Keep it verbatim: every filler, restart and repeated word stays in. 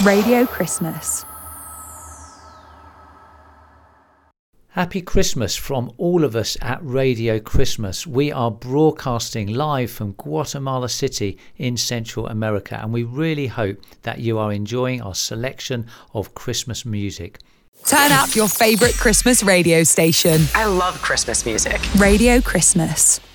Radio Christmas. Happy Christmas from all of us at Radio Christmas. We are broadcasting live from Guatemala City in Central America, and we really hope that you are enjoying our selection of Christmas music. Turn up your favourite Christmas radio station. I love Christmas music. Radio Christmas.